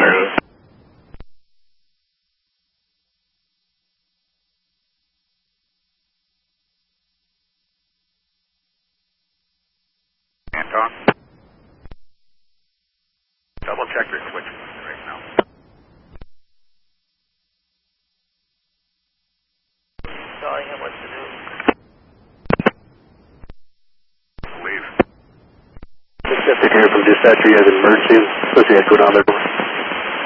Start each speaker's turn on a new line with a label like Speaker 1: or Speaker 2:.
Speaker 1: wireless. Anton? Double check your switch right now.
Speaker 2: Telling him what to do.
Speaker 1: Leave.
Speaker 3: Just here from dispatcher, you have an emergency. Supposed to go down there.